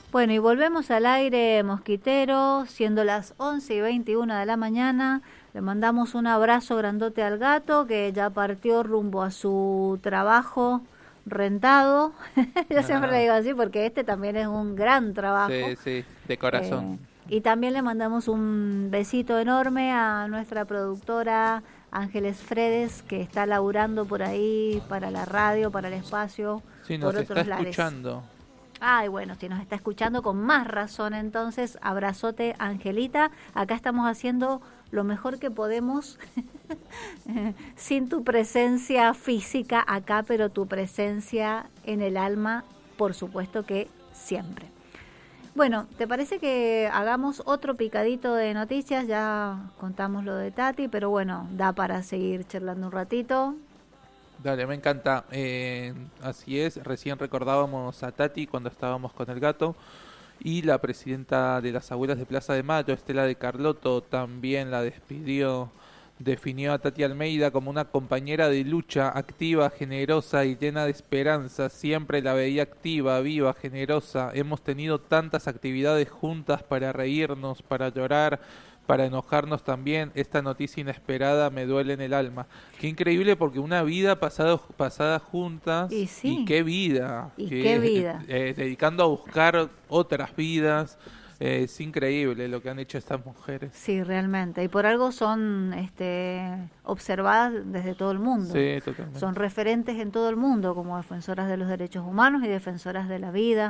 Bueno, y volvemos al aire mosquitero, siendo las 11:21 de la mañana. Le mandamos un abrazo grandote al gato, que ya partió rumbo a su trabajo rentado. Yo siempre le digo así, porque este también es un gran trabajo. Sí, de corazón. Y también le mandamos un besito enorme a nuestra productora Ángeles Fredes, que está laburando por ahí para la radio, para el espacio, Sí, nos por está otros lares. escuchando. Ay, bueno, si nos está escuchando con más razón, entonces, abrazote, Angelita. Acá estamos haciendo lo mejor que podemos sin tu presencia física acá, pero tu presencia en el alma, por supuesto que siempre. Bueno, ¿te parece que hagamos otro picadito de noticias? Ya contamos lo de Tati, pero bueno, da para seguir charlando un ratito. Dale, me encanta. Así es, recién recordábamos a Tati cuando estábamos con el gato. Y la presidenta de las abuelas de Plaza de Mayo, Estela de Carlotto, también la despidió. Definió a Tati Almeida como una compañera de lucha, activa, generosa y llena de esperanza. Siempre la veía activa, viva, generosa. Hemos tenido tantas actividades juntas para reírnos, para llorar, para enojarnos también. Esta noticia inesperada me duele en el alma. Qué increíble, porque una vida pasada juntas. Y sí. Y qué vida. Qué vida. Dedicando a buscar otras vidas. Es increíble lo que han hecho estas mujeres. Sí, realmente. Y por algo son observadas desde todo el mundo. Sí, totalmente. Son referentes en todo el mundo como defensoras de los derechos humanos y defensoras de la vida.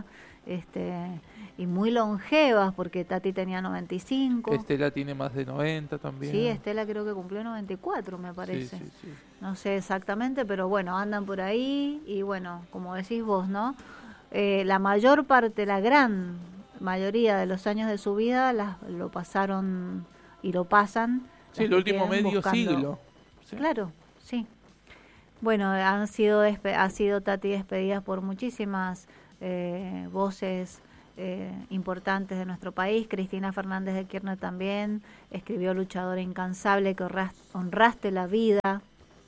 Y muy longevas, porque Tati tenía 95. Estela tiene más de 90 también. Sí, Estela creo que cumplió 94, me parece. Sí. No sé exactamente, pero bueno, andan por ahí. Y bueno, como decís vos, ¿no? La mayor parte, la gran mayoría de los años de su vida lo pasaron y lo pasan. Sí, el último medio siglo. Sí. Claro, sí. Bueno, ha sido Tati despedida por muchísimas voces importantes de nuestro país. Cristina Fernández de Kirchner también escribió Luchadora incansable, que honraste la vida.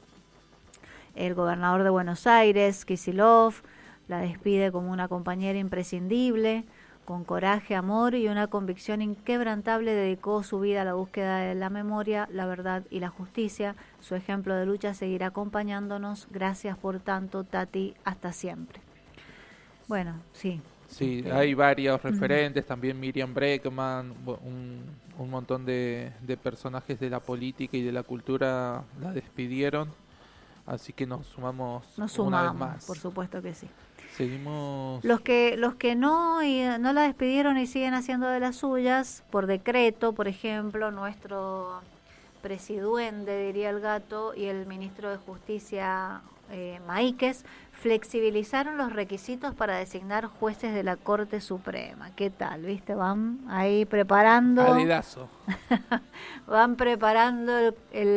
El gobernador de Buenos Aires, Kicillof, la despide como una compañera imprescindible. Con coraje, amor y una convicción inquebrantable dedicó su vida a la búsqueda de la memoria, la verdad y la justicia. Su ejemplo de lucha seguirá acompañándonos. Gracias por tanto, Tati, hasta siempre. Bueno, sí. Sí, hay varios referentes, también Miriam Breckman, un montón de personajes de la política y de la cultura la despidieron, así que nos sumamos una vez más. Por supuesto que sí. Seguimos. Los que no la despidieron y siguen haciendo de las suyas, por decreto, por ejemplo, nuestro presidente, diría el gato, y el ministro de Justicia, Maíquez, flexibilizaron los requisitos para designar jueces de la Corte Suprema. ¿Qué tal? ¿Viste? Van ahí preparando. Adidazo. Van preparando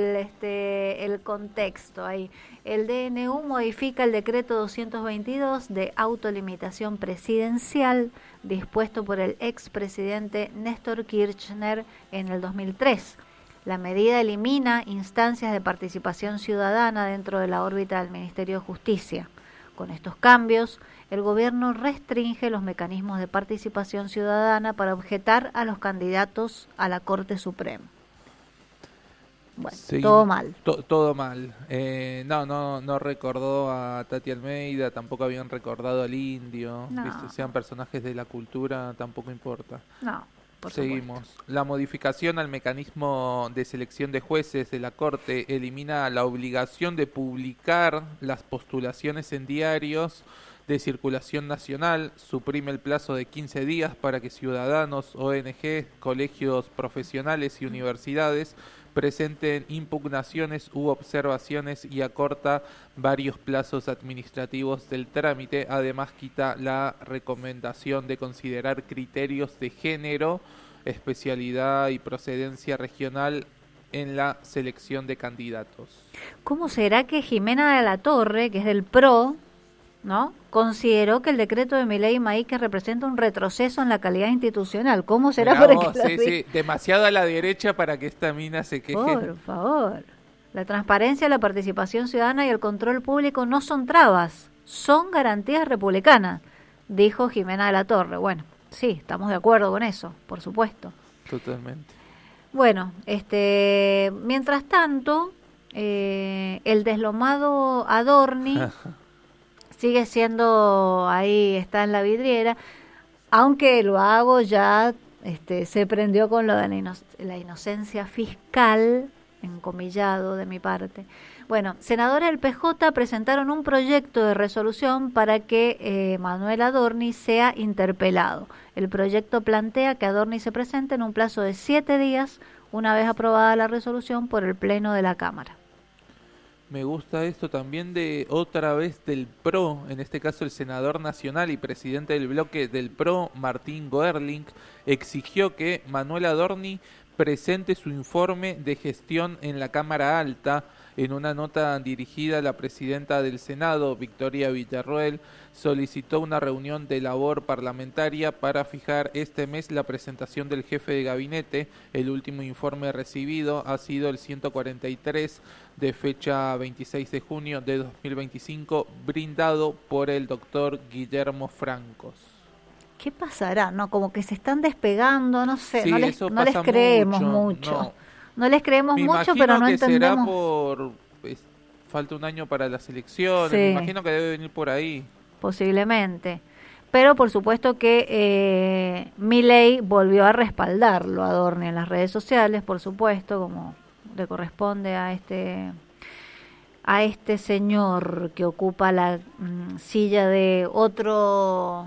el contexto ahí. El DNU modifica el decreto 222 de autolimitación presidencial dispuesto por el expresidente Néstor Kirchner en el 2003. La medida elimina instancias de participación ciudadana dentro de la órbita del Ministerio de Justicia. Con estos cambios, el gobierno restringe los mecanismos de participación ciudadana para objetar a los candidatos a la Corte Suprema. Bueno, sí, todo mal. Todo mal. No recordó a Tati Almeida, tampoco habían recordado al Indio. No. Sean personajes de la cultura, tampoco importa. No. Seguimos. La modificación al mecanismo de selección de jueces de la Corte elimina la obligación de publicar las postulaciones en diarios de circulación nacional, suprime el plazo de 15 días para que ciudadanos, ONG, colegios profesionales y universidades presenten impugnaciones u observaciones y acorta varios plazos administrativos del trámite. Además, quita la recomendación de considerar criterios de género, especialidad y procedencia regional en la selección de candidatos. ¿Cómo será que Jimena de la Torre, que es del PRO, ¿no?, consideró que el decreto de Milei y Maíquez representa un retroceso en la calidad institucional? ¿Cómo será? Sí, demasiado a la derecha para que esta mina se queje. Por favor. La transparencia, la participación ciudadana y el control público no son trabas, son garantías republicanas, dijo Jimena de la Torre. Bueno, Sí, estamos de acuerdo con eso, por supuesto. Totalmente. Bueno, mientras tanto, el deslomado Adorni sigue siendo ahí, está en la vidriera, aunque lo hago ya, se prendió con lo de la inocencia fiscal, encomillado de mi parte. Bueno, senadores del PJ presentaron un proyecto de resolución para que Manuel Adorni sea interpelado. El proyecto plantea que Adorni se presente en un plazo de 7 días, una vez aprobada la resolución por el Pleno de la Cámara. Me gusta esto también de otra vez del PRO, en este caso el senador nacional y presidente del bloque del PRO, Martín Goerling, exigió que Manuel Adorni presente su informe de gestión en la Cámara Alta. En una nota dirigida a la presidenta del Senado, Victoria Villarroel, solicitó una reunión de labor parlamentaria para fijar este mes la presentación del jefe de gabinete. El último informe recibido ha sido el 143 de fecha 26 de junio de 2025, brindado por el doctor Guillermo Francos. ¿Qué pasará? No, como que se están despegando, no sé, Sí, no les creemos mucho. No les creemos mucho, pero no entendemos. Será por falta un año para las elecciones, Sí. Me imagino que debe venir por ahí. Posiblemente. Pero por supuesto que Milei volvió a respaldarlo a Adorni en las redes sociales, por supuesto, como le corresponde a este señor que ocupa la silla de otro,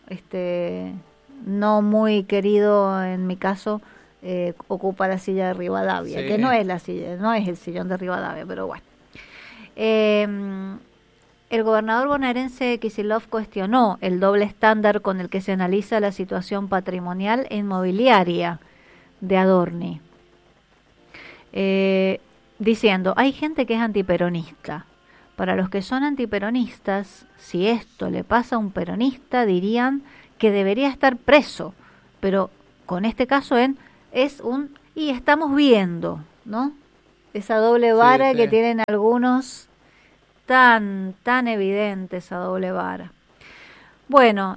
no muy querido en mi caso, ocupa la silla de Rivadavia, Sí. que no es la silla, no es el sillón de Rivadavia, pero bueno. El gobernador bonaerense Kicillof cuestionó el doble estándar con el que se analiza la situación patrimonial e inmobiliaria de Adorni, diciendo, hay gente que es antiperonista. Para los que son antiperonistas, si esto le pasa a un peronista, dirían que debería estar preso, pero con este caso y estamos viendo, ¿no? Esa doble vara Sí. que tienen algunos, tan evidente esa doble vara. Bueno,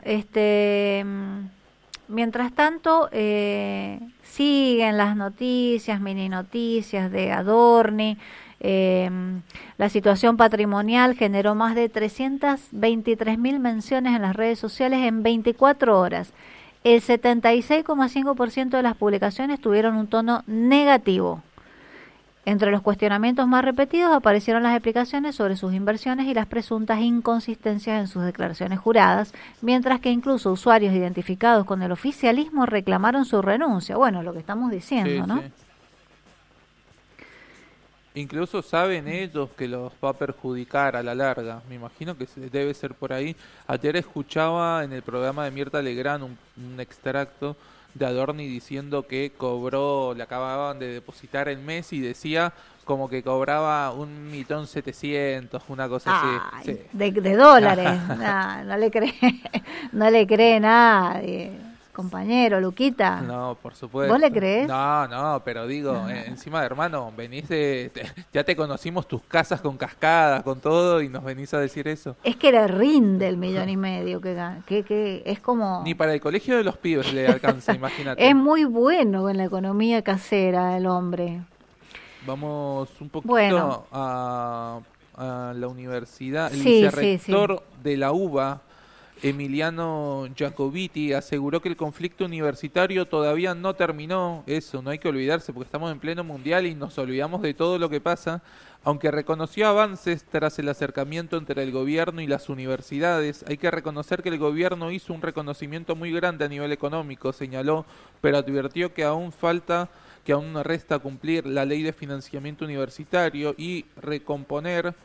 mientras tanto, siguen las noticias, mini noticias de Adorni. La situación patrimonial generó más de 323.000 menciones en las redes sociales en 24 horas. El 76,5% de las publicaciones tuvieron un tono negativo. Entre los cuestionamientos más repetidos aparecieron las explicaciones sobre sus inversiones y las presuntas inconsistencias en sus declaraciones juradas, mientras que incluso usuarios identificados con el oficialismo reclamaron su renuncia. Bueno, lo que estamos diciendo, Sí, ¿no? sí. Incluso saben ellos que los va a perjudicar a la larga. Me imagino que debe ser por ahí. Ayer escuchaba en el programa de Mirta Legrand un extracto de Adorni diciendo que le acababan de depositar el mes y decía como que cobraba 1.700.000, una cosa así. Sí. De dólares. No le cree nadie. Compañero, Luquita. No, por supuesto. ¿Vos le crees? No, pero digo, encima de hermano, venís ya te conocimos tus casas con cascadas, con todo, y nos venís a decir eso. Es que le rinde el 1,5 millones que es como... Ni para el colegio de los pibes le alcanza, imagínate. Es muy bueno en la economía casera el hombre. Vamos un poquito a la universidad. El vicerrector de la UBA, Emiliano Jacobiti, aseguró que el conflicto universitario todavía no terminó. Eso, no hay que olvidarse porque estamos en pleno mundial y nos olvidamos de todo lo que pasa. Aunque reconoció avances tras el acercamiento entre el gobierno y las universidades, hay que reconocer que el gobierno hizo un reconocimiento muy grande a nivel económico, señaló, pero advirtió que aún resta cumplir la ley de financiamiento universitario y recomponer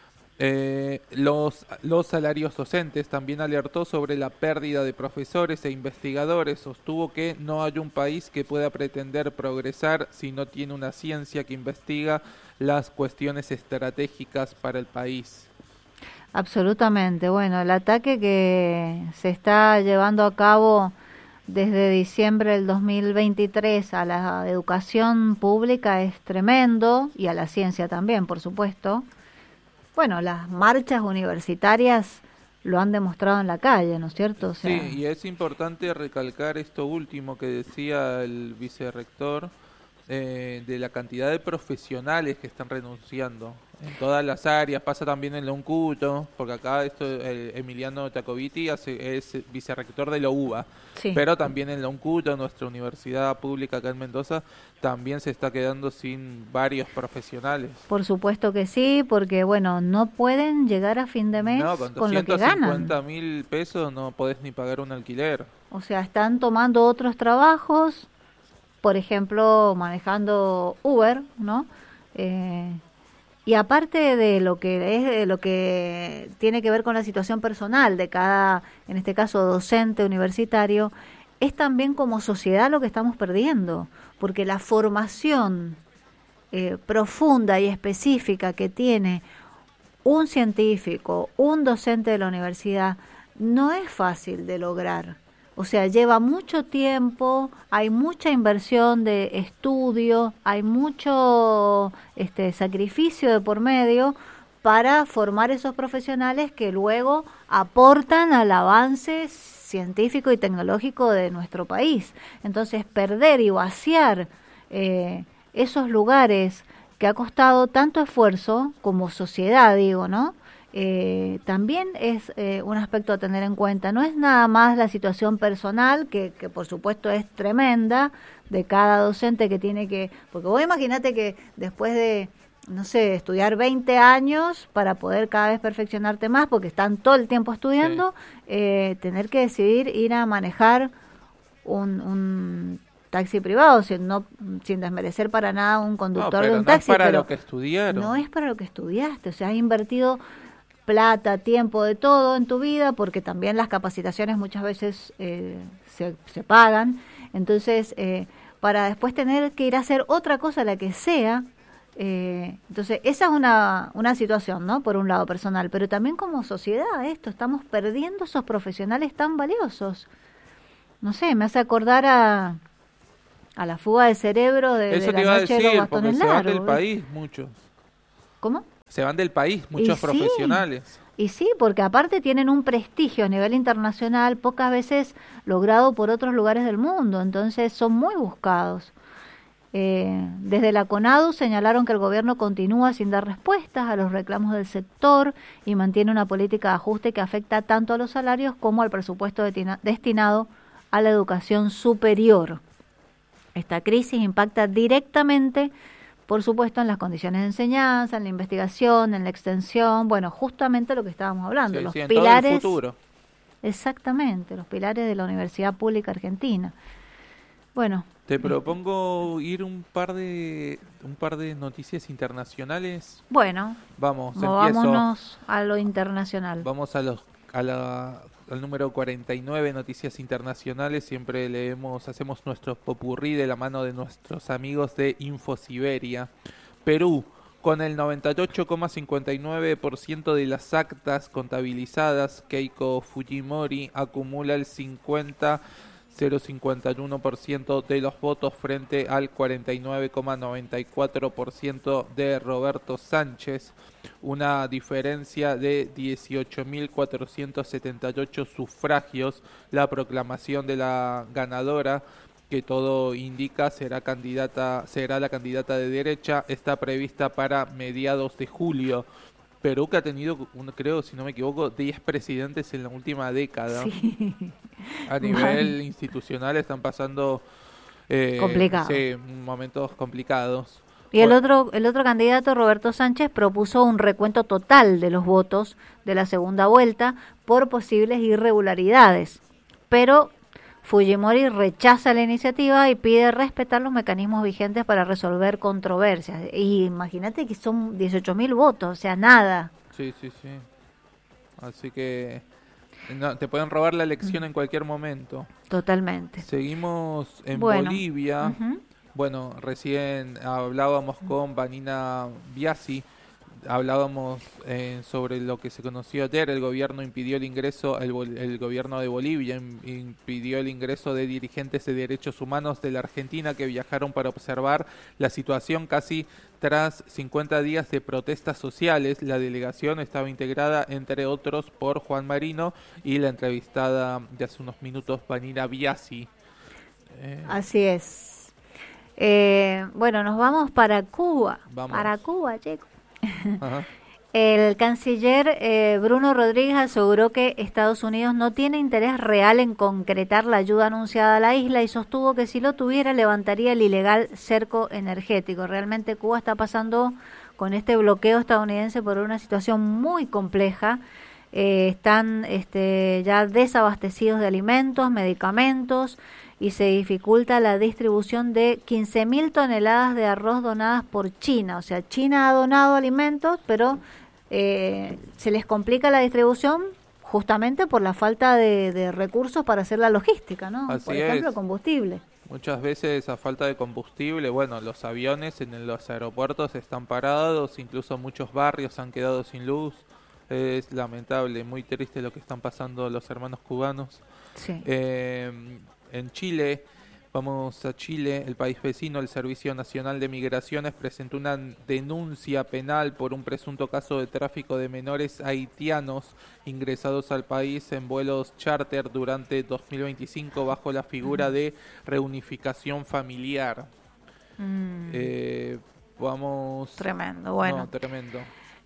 los salarios docentes. También alertó sobre la pérdida de profesores e investigadores. Sostuvo que no hay un país que pueda pretender progresar si no tiene una ciencia que investiga las cuestiones estratégicas para el país. Absolutamente. Bueno, el ataque que se está llevando a cabo desde diciembre del 2023 a la educación pública es tremendo, y a la ciencia también, por supuesto. Bueno, las marchas universitarias lo han demostrado en la calle, ¿no es cierto? O sea, Sí, y es importante recalcar esto último que decía el vicerrector, de la cantidad de profesionales que están renunciando en todas las áreas. Pasa también en la UNCUTO, porque acá Emiliano Tacoviti es vicerrector de la UBA, sí. pero también en la UNCUTO, nuestra universidad pública acá en Mendoza, también se está quedando sin varios profesionales. Por supuesto que sí, porque bueno, no pueden llegar a fin de mes No, con con lo que ganan. 250.000 pesos no podés ni pagar un alquiler. O sea, están tomando otros trabajos, por ejemplo, manejando Uber, ¿no? Y aparte de lo que es de lo que tiene que ver con la situación personal de cada, en este caso, docente universitario, es también como sociedad lo que estamos perdiendo, porque la formación profunda y específica que tiene un científico, un docente de la universidad, no es fácil de lograr. O sea, lleva mucho tiempo, hay mucha inversión de estudio, hay mucho sacrificio de por medio para formar esos profesionales que luego aportan al avance científico y tecnológico de nuestro país. Entonces, perder y vaciar esos lugares que ha costado tanto esfuerzo como sociedad, digo, ¿no? También es un aspecto a tener en cuenta. No es nada más la situación personal, que por supuesto es tremenda, de cada docente que tiene que... Porque vos imaginate que después de, no sé, estudiar 20 años para poder cada vez perfeccionarte más, porque están todo el tiempo estudiando, sí. Tener que decidir ir a manejar un taxi privado, sin desmerecer para nada un conductor de un taxi. No es para lo que estudiaron. No es para lo que estudiaste, o sea, has invertido plata, tiempo, de todo en tu vida, porque también las capacitaciones muchas veces se pagan. Entonces, para después tener que ir a hacer otra cosa, la que sea, entonces esa es una situación, ¿no? Por un lado personal, pero también como sociedad estamos perdiendo esos profesionales tan valiosos. No sé, me hace acordar a la fuga de cerebro de la noche de los bastones largos. Se van del país muchos. ¿Cómo? Se van del país muchos profesionales. Y sí, porque aparte tienen un prestigio a nivel internacional pocas veces logrado por otros lugares del mundo, entonces son muy buscados. Desde la CONADU señalaron que el gobierno continúa sin dar respuestas a los reclamos del sector y mantiene una política de ajuste que afecta tanto a los salarios como al presupuesto destinado a la educación superior. Esta crisis impacta directamente, por supuesto, en las condiciones de enseñanza, en la investigación, en la extensión, bueno, justamente lo que estábamos hablando, los pilares, todo el futuro. Exactamente, los pilares de la Universidad Pública Argentina. Bueno, te propongo ir un par de noticias internacionales. Bueno, vámonos a lo internacional. Vamos al número 49, noticias internacionales. Siempre hacemos nuestro popurrí de la mano de nuestros amigos de Infosiberia. Perú, con el 98,59% de las actas contabilizadas, Keiko Fujimori acumula el 0,51% de los votos frente al 49,94% de Roberto Sánchez, una diferencia de 18.478 sufragios. La proclamación de la ganadora, que todo indica será la candidata de derecha, está prevista para mediados de julio. Perú, que ha tenido, creo, si no me equivoco, 10 presidentes en la última década. Sí. A nivel institucional están pasando momentos complicados. Y el otro candidato, Roberto Sánchez, propuso un recuento total de los votos de la segunda vuelta por posibles irregularidades. Pero Fujimori rechaza la iniciativa y pide respetar los mecanismos vigentes para resolver controversias. Y imagínate que son 18.000 votos, o sea, nada. Sí. Así que te pueden robar la elección en cualquier momento. Totalmente. Seguimos en Bolivia. Uh-huh. Bueno, recién hablábamos con Vanina Biasi hablábamos sobre lo que se conoció ayer. El gobierno impidió el ingreso, el gobierno de Bolivia impidió el ingreso de dirigentes de derechos humanos de la Argentina que viajaron para observar la situación casi tras 50 días de protestas sociales. La delegación estaba integrada, entre otros, por Juan Marino y la entrevistada de hace unos minutos, Vanina Biasi. Así es. Bueno, nos vamos para Cuba. Vamos. Para Cuba, chicos. Ajá. El canciller Bruno Rodríguez aseguró que Estados Unidos no tiene interés real en concretar la ayuda anunciada a la isla y sostuvo que si lo tuviera levantaría el ilegal cerco energético. Realmente Cuba está pasando con este bloqueo estadounidense por una situación muy compleja. Están ya desabastecidos de alimentos, medicamentos, y se dificulta la distribución de 15.000 toneladas de arroz donadas por China. O sea, China ha donado alimentos, pero se les complica la distribución justamente por la falta de recursos para hacer la logística, ¿no? Así por ejemplo, es. Combustible. Muchas veces a falta de combustible, bueno, los aviones en los aeropuertos están parados, incluso muchos barrios han quedado sin luz. Es lamentable, muy triste lo que están pasando los hermanos cubanos. Sí. En Chile, vamos a Chile, el país vecino, el Servicio Nacional de Migraciones presentó una denuncia penal por un presunto caso de tráfico de menores haitianos ingresados al país en vuelos charter durante 2025 bajo la figura de reunificación familiar. Vamos... Tremendo, bueno. No, tremendo.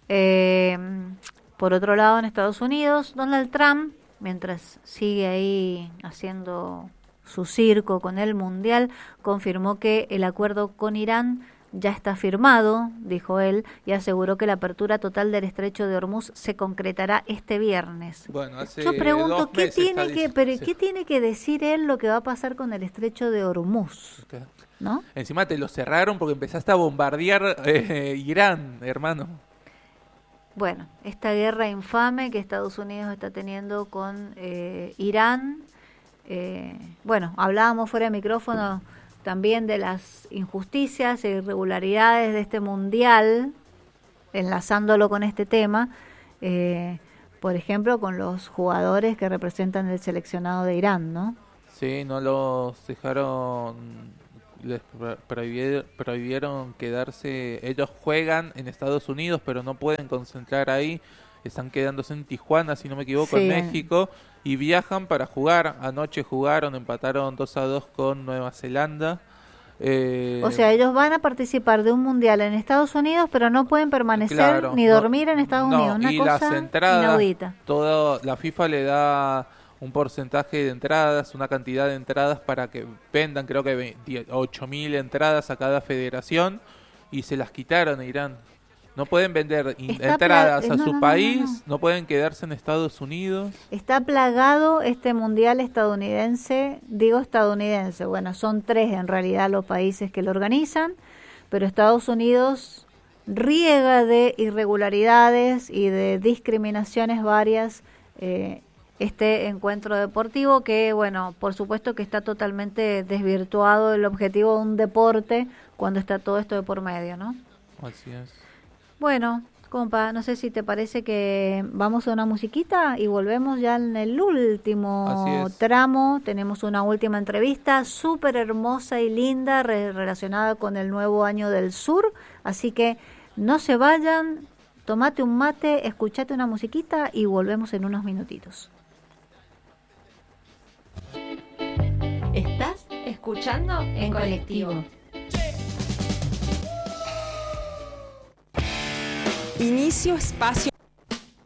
Por otro lado, en Estados Unidos, Donald Trump, mientras sigue ahí haciendo su circo con el Mundial, confirmó que el acuerdo con Irán ya está firmado, dijo él, y aseguró que la apertura total del estrecho de Hormuz se concretará este viernes. Bueno, hace yo pregunto, 2 meses ¿qué tiene que decir él lo que va a pasar con el estrecho de Hormuz? Okay. ¿No? Encima te lo cerraron porque empezaste a bombardear Irán, hermano. Bueno, esta guerra infame que Estados Unidos está teniendo con Irán. Bueno, hablábamos fuera de micrófono también de las injusticias e irregularidades de este mundial, enlazándolo con este tema, por ejemplo, con los jugadores que representan el seleccionado de Irán, ¿no? Sí, no los dejaron, les prohibieron quedarse. Ellos juegan en Estados Unidos, pero no pueden concentrar ahí. Están quedándose en Tijuana, si no me equivoco, sí, en México, y viajan para jugar. Anoche jugaron, empataron 2-2 con Nueva Zelanda. O sea, ellos van a participar de un mundial en Estados Unidos, pero no pueden permanecer claro, ni dormir en Estados Unidos. Una y cosa las entradas, inaudita. La FIFA le da un porcentaje de entradas, una cantidad de entradas para que vendan, creo que 8.000 entradas a cada federación, y se las quitaron a Irán. No pueden vender entradas a su país, no pueden quedarse en Estados Unidos. Está plagado este mundial estadounidense, digo estadounidense, bueno, son 3 en realidad los países que lo organizan, pero Estados Unidos riega de irregularidades y de discriminaciones varias este encuentro deportivo que, bueno, por supuesto que está totalmente desvirtuado el objetivo de un deporte cuando está todo esto de por medio, ¿no? Así es. Bueno, compa, no sé si te parece que vamos a una musiquita y volvemos ya en el último tramo. Tenemos una última entrevista súper hermosa y linda relacionada con el nuevo año del sur. Así que no se vayan, tomate un mate, escuchate una musiquita y volvemos en unos minutitos. ¿Estás escuchando en colectivo? Inicio espacio